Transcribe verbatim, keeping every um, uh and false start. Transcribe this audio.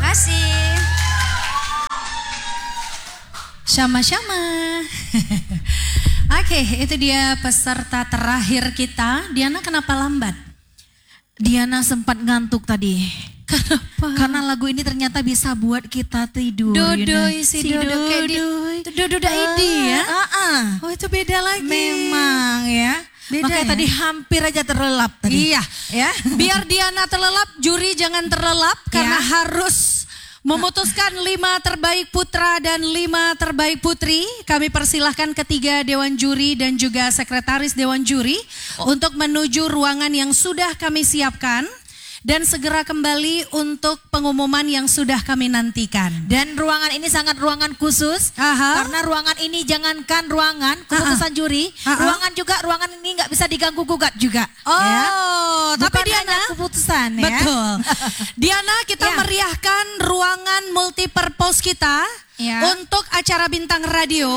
kasih. Sama-sama. Oke, itu dia peserta terakhir kita. Diana kenapa lambat? Diana sempat ngantuk tadi. Kenapa? Karena lagu ini ternyata bisa buat kita tidur. Dodoy, si si Dodoy. Dodoy. Dodoy ini ya? Uh, uh, uh. Oh, itu beda lagi. Memang ya. Beda Makanya ya? tadi hampir aja terlelap tadi. Iya, Ya. biar Diana terlelap, juri jangan terlelap karena Ya. harus memutuskan lima terbaik putra dan lima terbaik putri. Kami persilahkan ketiga dewan juri dan juga sekretaris dewan juri oh. untuk menuju ruangan yang sudah kami siapkan. Dan segera kembali untuk pengumuman yang sudah kami nantikan. Dan ruangan ini sangat ruangan khusus. Aha. Karena ruangan ini jangankan ruangan keputusan Aha. juri. Aha. Ruangan juga, ruangan ini nggak bisa diganggu gugat juga. Oh, ya. tapi Bukan Diana hanya keputusan ya. Betul. Diana, kita Ya. meriahkan ruangan multipurpose kita Ya. untuk acara Bintang Radio.